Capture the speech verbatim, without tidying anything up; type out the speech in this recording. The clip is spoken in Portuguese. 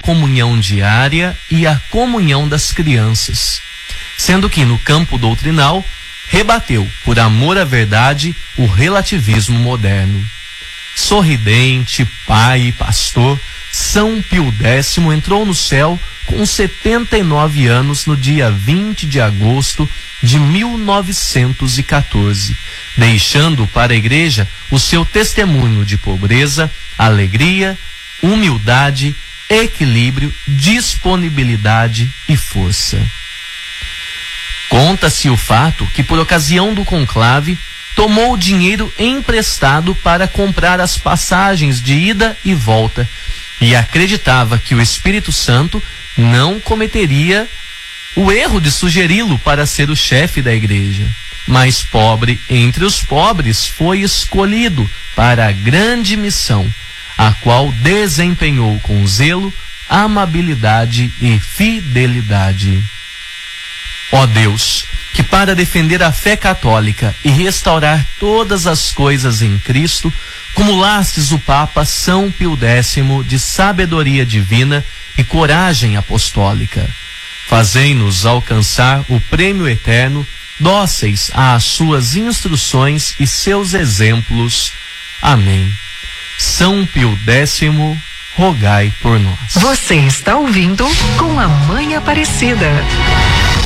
comunhão diária e a comunhão das crianças, sendo que no campo doutrinal rebateu, por amor à verdade, o relativismo moderno. Sorridente, pai e pastor, São Pio X entrou no céu com setenta e nove anos no dia vinte de agosto de mil novecentos e quatorze, deixando para a igreja o seu testemunho de pobreza, alegria, humildade, equilíbrio, disponibilidade e força. Conta-se o fato que, por ocasião do conclave, tomou dinheiro emprestado para comprar as passagens de ida e volta e acreditava que o Espírito Santo não cometeria o erro de sugeri-lo para ser o chefe da igreja. Mas pobre entre os pobres foi escolhido para a grande missão, a qual desempenhou com zelo, amabilidade e fidelidade. Ó Deus, que para defender a fé católica e restaurar todas as coisas em Cristo, cumulastes o Papa São Pio X de sabedoria divina e coragem apostólica. Fazei-nos alcançar o prêmio eterno, dóceis às suas instruções e seus exemplos. Amém. São Pio X, rogai por nós. Você está ouvindo Com a Mãe Aparecida.